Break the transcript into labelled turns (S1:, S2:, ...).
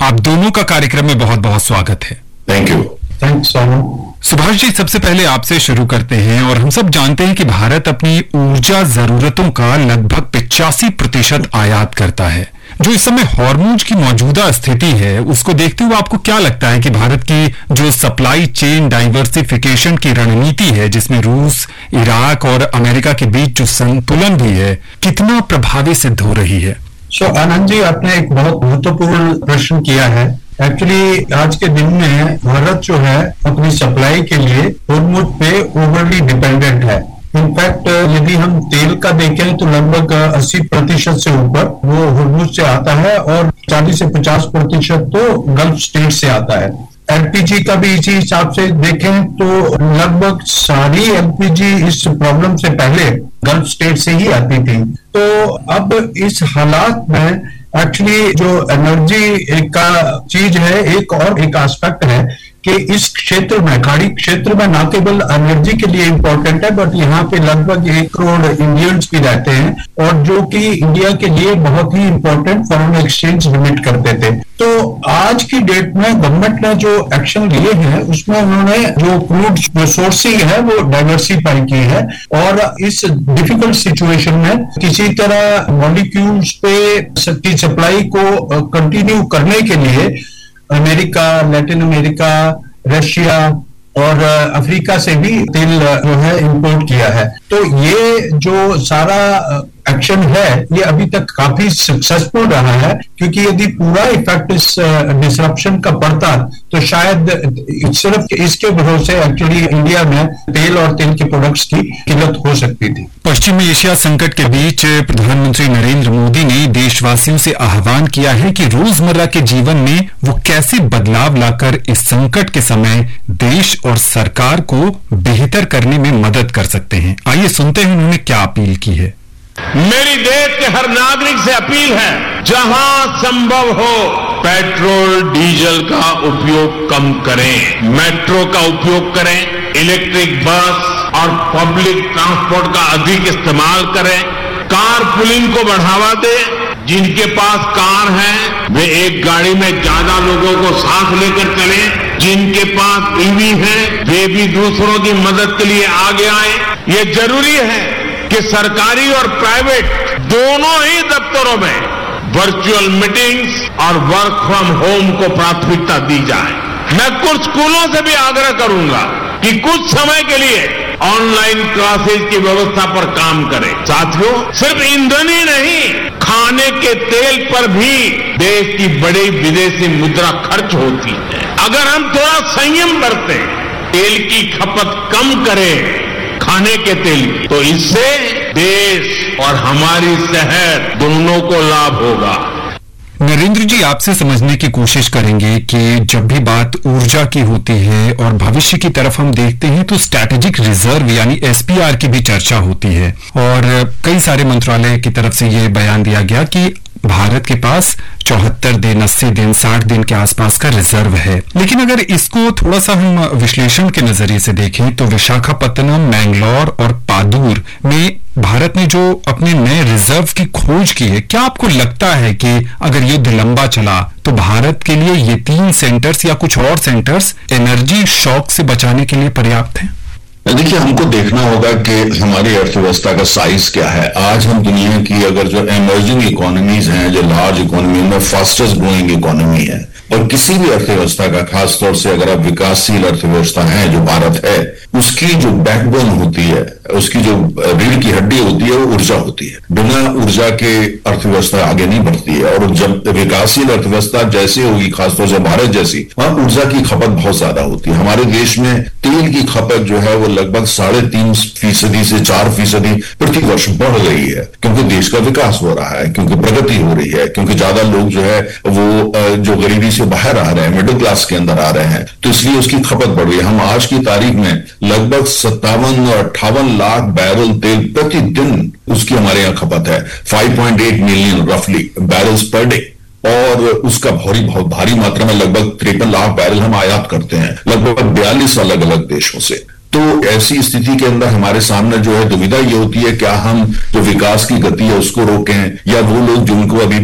S1: आप दोनों का कार्यक्रम में बहुत बहुत स्वागत है।
S2: Thank you.
S3: Thanks
S1: Subhash ji, सबसे पहले आपसे शुरू करते हैं। और हम सब जानते हैं कि भारत अपनी ऊर्जा जरूरतों का लगभग 85% आयात करता है। जो इस समय हॉर्मुज की मौजूदा स्थिति है, उसको देखते हुए आपको क्या लगता है कि भारत की जो सप्लाई चेन डाइवर्सिफिकेशन की रणनीति है, जिसमें रूस, इराक और अमेरिका के बीच जो संतुलन भी है, कितना प्रभावी सिद्ध हो रही है?
S3: आनंद जी, आपने एक बहुत महत्वपूर्ण प्रश्न किया है। एक्चुअली आज के दिन में भारत जो है अपनी सप्लाई के लिए हॉर्मुज पे ओवरली डिपेंडेंट है। इनफैक्ट यदि हम तेल का देखें तो लगभग 80% से ऊपर वो हॉर्मुज से आता है और 40 से 50% तो गल्फ स्टेट से आता है। एलपीजी का भी इसी हिसाब से देखें तो लगभग सारी एलपीजी इस प्रॉब्लम से पहले गल्फ स्टेट से ही आती थी। तो अब इस हालात में एक्चुअली जो एनर्जी का चीज है, एक एस्पेक्ट है कि इस क्षेत्र में, खाड़ी क्षेत्र में, न केवल एनर्जी के लिए इम्पोर्टेंट है, बट यहाँ पे लगभग 1 करोड़ इंडियंस भी रहते हैं और जो कि इंडिया के लिए बहुत ही इम्पोर्टेंट फॉरेन एक्सचेंज लिमिट करते थे। तो आज की डेट में गवर्नमेंट ने जो एक्शन लिए हैं उसमें उन्होंने जो क्रूड सोर्सिंग है वो डाइवर्सिफाई की है और इस डिफिकल्ट सिचुएशन में किसी तरह मॉलिक्यूल्स पे की सप्लाई को कंटिन्यू करने के लिए अमेरिका, लैटिन अमेरिका, रशिया और अफ्रीका से भी तेल जो है इंपोर्ट किया है। तो ये जो सारा एक्शन है ये अभी तक काफी सक्सेसफुल रहा है, क्योंकि यदि पूरा इफेक्ट इस डिसरप्शन का पड़ता तो शायद सिर्फ इसके भरोसे एक्चुअली इंडिया में तेल और तेल के प्रोडक्ट्स की किल्लत हो सकती थी।
S1: पश्चिमी एशिया संकट के बीच प्रधानमंत्री नरेंद्र मोदी ने देशवासियों से आह्वान किया है कि रोजमर्रा के जीवन में वो कैसे बदलाव लाकर इस संकट के समय देश और सरकार को बेहतर करने में मदद कर सकते हैं। आइए सुनते हैं उन्होंने क्या अपील की है।
S2: मेरी देश के हर नागरिक से अपील है, जहां संभव हो पेट्रोल डीजल का उपयोग कम करें, मेट्रो का उपयोग करें, इलेक्ट्रिक बस और पब्लिक ट्रांसपोर्ट का अधिक इस्तेमाल करें, कार पुलिंग को बढ़ावा दें। जिनके पास कार है वे एक गाड़ी में ज्यादा लोगों को साथ लेकर चलें। जिनके पास ईवी है वे भी दूसरों की मदद के लिए आगे आए। ये जरूरी है कि सरकारी और प्राइवेट दोनों ही दफ्तरों में वर्चुअल मीटिंग्स और वर्क फ्रॉम होम को प्राथमिकता दी जाए। मैं कुछ स्कूलों से भी आग्रह करूंगा कि कुछ समय के लिए ऑनलाइन क्लासेज की व्यवस्था पर काम करें। साथियों, सिर्फ ईंधन ही नहीं, खाने के तेल पर भी देश की बड़ी विदेशी मुद्रा खर्च होती है। अगर हम थोड़ा संयम बरतें, तेल की खपत कम करें, खाने के तेल की, तो इससे देश और हमारी सेहत दोनों को लाभ होगा।
S1: नरेंद्र जी, आपसे समझने की कोशिश करेंगे कि जब भी बात ऊर्जा की होती है और भविष्य की तरफ हम देखते हैं तो स्ट्रैटेजिक रिजर्व यानी एसपीआर की भी चर्चा होती है और कई सारे मंत्रालय की तरफ से ये बयान दिया गया कि भारत के पास 74 दिन, 80 दिन, 60 दिन के आसपास का रिजर्व है। लेकिन अगर इसको थोड़ा सा हम विश्लेषण के नजरिए से देखें तो विशाखापत्तनम, मैंगलोर और पादूर में भारत ने जो अपने नए रिजर्व की खोज की है, क्या आपको लगता है कि अगर युद्ध लंबा चला तो भारत के लिए ये 3 सेंटर्स या कुछ और सेंटर्स एनर्जी शॉक से बचाने के लिए पर्याप्त हैं?
S4: देखिए, हमको देखना होगा कि हमारी अर्थव्यवस्था का साइज क्या है। आज हम दुनिया की अगर जो इमर्जिंग इकोनॉमीज हैं, जो लार्ज इकोनॉमी में फास्टेस्ट ग्रोइंग इकोनॉमी है, और किसी भी अर्थव्यवस्था का, खास तौर से अगर आप विकासशील अर्थव्यवस्था है जो भारत है, उसकी जो बैकबोन होती है, उसकी जो रीढ़ की हड्डी होती है वो ऊर्जा होती है। बिना ऊर्जा के अर्थव्यवस्था आगे नहीं बढ़ती है। और जब विकासशील अर्थव्यवस्था जैसे होगी, खासतौर से भारत जैसी, वहां ऊर्जा की खपत बहुत ज्यादा होती है। हमारे देश में तेल की खपत जो है वो लगभग 3.5% से 4% प्रति वर्ष बढ़ रही है, क्योंकि देश का विकास हो रहा है, क्योंकि प्रगति हो रही है, क्योंकि ज्यादा लोग जो है वो जो गरीबी से बाहर आ रहे हैं, मिडिल क्लास के अंदर आ रहे हैं, तो इसलिए उसकी खपत बढ़ रही है। हम आज की तारीख में लगभग 57 और 58 लाख बैरल तेल प्रतिदिन उसकी हमारे यहाँ खपत है। 5.8 मिलियन रफली बैरल्स पर डे, और उसका बहुत भारी मात्रा में लगभग 53 लाख बैरल हम आयात करते हैं, लगभग 42 अलग अलग देशों से। तो ऐसी स्थिति के अंदर हमारे सामने जो है दुविधा ये होती है, क्या हम जो विकास की गति है उसको रोकें, या वो लोग जिनको अभी